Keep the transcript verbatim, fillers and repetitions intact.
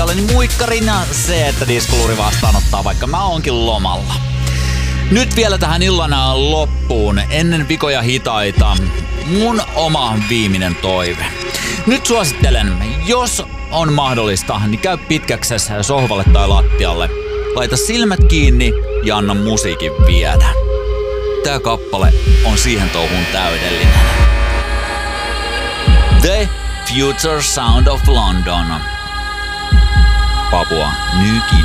lattialle, niin muikkarina se, että diskoluuri vastaanottaa, vaikka mä oonkin lomalla. Nyt vielä tähän illan loppuun, ennen vikoja hitaita, mun oma viimeinen toive. Nyt suosittelen, jos on mahdollista, niin käy pitkäksessä sohvalle tai lattialle. Laita silmät kiinni ja anna musiikin viedä. Tää kappale on siihen touhuun täydellinen. The Future Sound of London. Papua Ny Guinea.